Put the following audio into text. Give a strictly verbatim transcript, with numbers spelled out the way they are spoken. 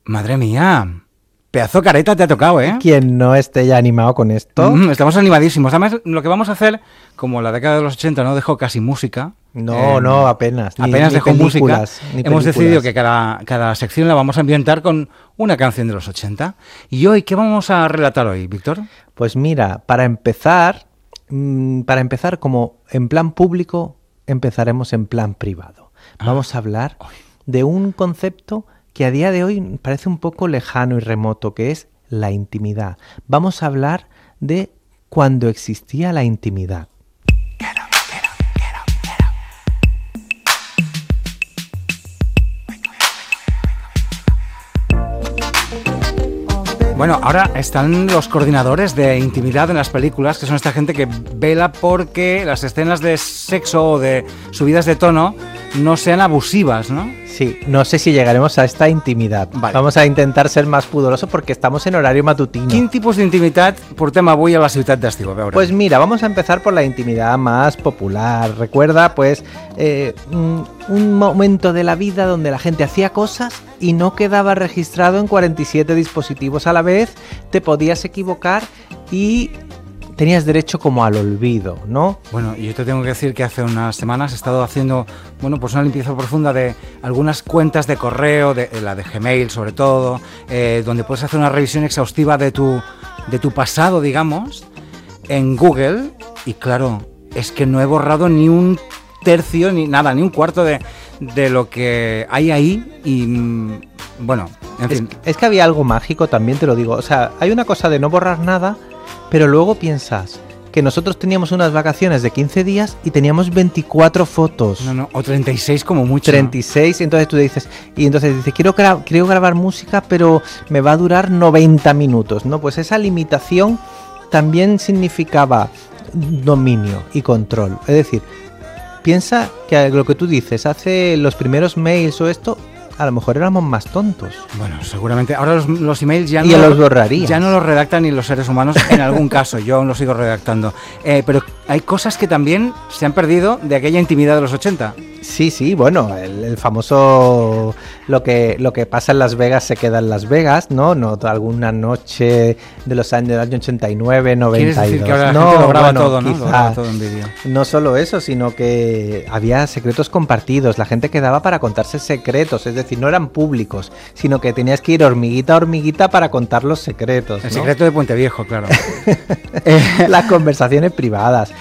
Madre mía, pedazo careta te ha tocado, ¿eh? Quien no esté ya animado con esto. Mm, estamos animadísimos. Además, lo que vamos a hacer, como la década de los ochenta no dejó casi música. No, eh, no, apenas. Ni, apenas ni dejó música. Ni hemos decidido que cada, cada sección la vamos a ambientar con una canción de los ochenta. ¿Y hoy qué vamos a relatar hoy, Víctor? Pues mira, para empezar, mmm, para empezar como en plan público, empezaremos en plan privado. Ah. Vamos a hablar de un concepto que a día de hoy parece un poco lejano y remoto, que es la intimidad. Vamos a hablar de cuando existía la intimidad. Bueno, ahora están los coordinadores de intimidad en las películas, que son esta gente que vela porque las escenas de sexo o de subidas de tono no sean abusivas, ¿no? Sí, no sé si llegaremos a esta intimidad. Vale. Vamos a intentar ser más pudorosos porque estamos en horario matutino. ¿Quin tipus d'intimitat portem avui a la ciutat d'estiu? A veure. Pues mira, vamos a empezar por la intimidad más popular. Recuerda, pues, eh, un, un momento de la vida donde la gente hacía cosas y no quedaba registrado en cuarenta y siete dispositivos a la vez, te podías equivocar y tenías derecho como al olvido, ¿no? Bueno, yo te tengo que decir que hace unas semanas he estado haciendo, bueno, pues una limpieza profunda de algunas cuentas de correo, de, la de Gmail sobre todo, eh, donde puedes hacer una revisión exhaustiva de tu, de tu pasado, digamos, en Google, y claro, es que no he borrado ni un tercio, ni nada, ni un cuarto de, de lo que hay ahí, y bueno, en fin. Es, es que había algo mágico, también te lo digo, o sea, hay una cosa de no borrar nada, pero luego piensas que nosotros teníamos unas vacaciones de quince días y teníamos veinticuatro fotos. No, no, o treinta y seis como mucho. treinta y seis, entonces tú dices, y entonces dices, quiero, gra- quiero grabar música, pero me va a durar noventa minutos, ¿no? Pues esa limitación también significaba dominio y control. Es decir, piensa que lo que tú dices, hace los primeros mails o esto, a lo mejor éramos más tontos. Bueno, seguramente. Ahora los, los emails ya y no los borrarías. Ya no los redactan ni los seres humanos en algún caso. Yo aún los sigo redactando. Eh, pero hay cosas que también se han perdido de aquella intimidad de los ochenta. Sí, sí, bueno, el, el famoso lo que lo que pasa en Las Vegas se queda en Las Vegas, ¿no? No alguna noche de los años del año ochenta y nueve, noventa y dos. ¿Quieres decir que ahora la no, gente lo graba bueno, todo, ¿no? Quizá, lo graba todo en vídeo. No solo eso, sino que había secretos compartidos, la gente quedaba para contarse secretos, es decir, no eran públicos, sino que tenías que ir hormiguita a hormiguita para contar los secretos, El ¿no? secreto de Puente Viejo, claro. Las conversaciones privadas.